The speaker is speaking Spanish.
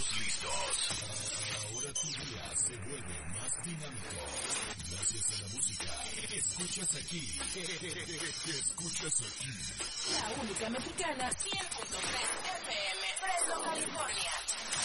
Estamos listos. Ahora tu día se vuelve más dinámico. Gracias a la música que escuchas aquí. Que escuchas aquí. La única mexicana 100.3 FM, Fresno, California.